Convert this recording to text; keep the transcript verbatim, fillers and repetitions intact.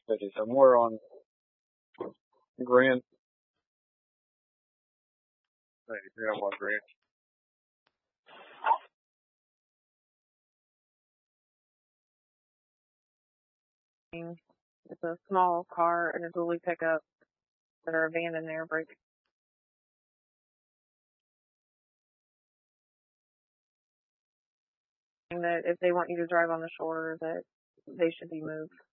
city, somewhere on Grant. Hey, Grandma Grant. It's a small car and a dually pickup that are abandoned there, breaking. That if they want you to drive on the shore, that they should be moved.